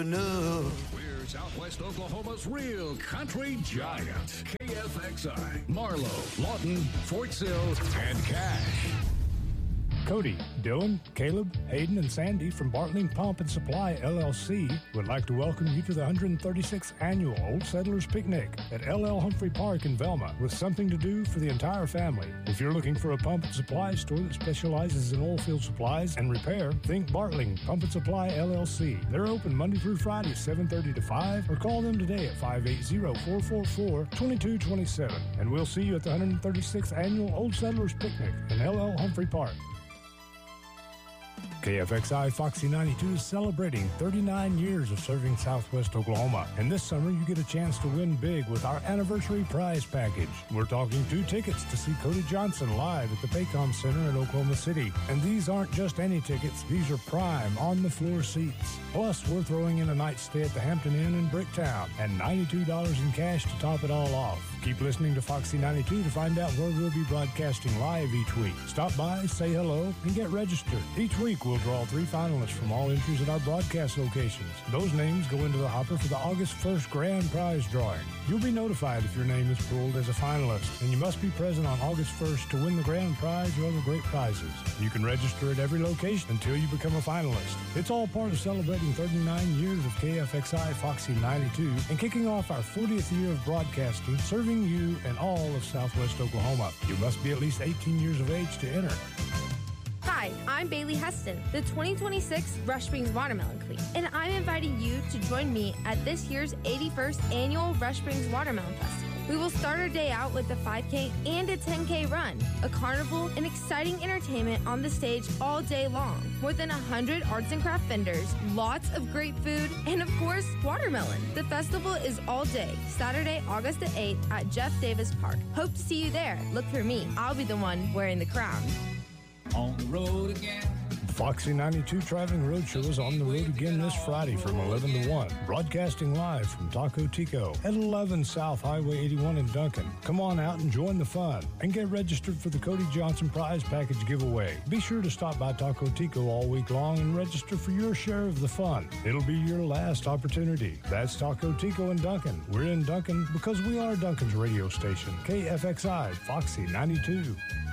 know. We're Southwest Oklahoma's real country giants. KFXI, Marlow, Lawton, Fort Sill, and Cache. Cody, Dylan, Caleb, Hayden, and Sandy from Bartling Pump and Supply, LLC, would like to welcome you to the 136th Annual Old Settlers Picnic at LL Humphrey Park in Velma, with something to do for the entire family. If you're looking for a pump and supply store that specializes in oil field supplies and repair, think Bartling Pump and Supply, LLC. They're open Monday through Friday, 7:30 to 5, or call them today at 580-444-2227, and we'll see you at the 136th Annual Old Settlers Picnic in LL Humphrey Park. KFXI Foxy 92 is celebrating 39 years of serving Southwest Oklahoma. And this summer, you get a chance to win big with our anniversary prize package. We're talking 2 tickets to see Cody Johnson live at the Paycom Center in Oklahoma City. And these aren't just any tickets. These are prime, on-the-floor seats. Plus, we're throwing in a night stay at the Hampton Inn in Bricktown and $92 in cash to top it all off. Keep listening to Foxy 92 to find out where we'll be broadcasting live each week. Stop by, say hello, and get registered. Each week, we'll draw 3 finalists from all entries at our broadcast locations. Those names go into the hopper for the August 1st grand prize drawing. You'll be notified if your name is pulled as a finalist, and you must be present on August 1st to win the grand prize or other great prizes. You can register at every location until you become a finalist. It's all part of celebrating 39 years of KFXI Foxy 92 and kicking off our 40th year of broadcasting, serving you and all of Southwest Oklahoma. You must be at least 18 years of age to enter. Hi, I'm Bailey Heston, the 2026 Rush Springs Watermelon Queen, and I'm inviting you to join me at this year's 81st Annual Rush Springs Watermelon Festival. We will start our day out with a 5K and a 10K run, a carnival, and exciting entertainment on the stage all day long. More than 100 arts and craft vendors, lots of great food, and of course, watermelon. The festival is all day, Saturday, August the 8th at Jeff Davis Park. Hope to see you there. Look for me. I'll be the one wearing the crown. On the road again. Foxy 92 Traveling Roadshow is on the road again this Friday from 11 to 1. Broadcasting live from Taco Tico at 11 South Highway 81 in Duncan. Come on out and join the fun and get registered for the Cody Johnson prize package giveaway. Be sure to stop by Taco Tico all week long and register for your share of the fun. It'll be your last opportunity. That's Taco Tico in Duncan. We're in Duncan because we are Duncan's radio station. KFXI Foxy 92.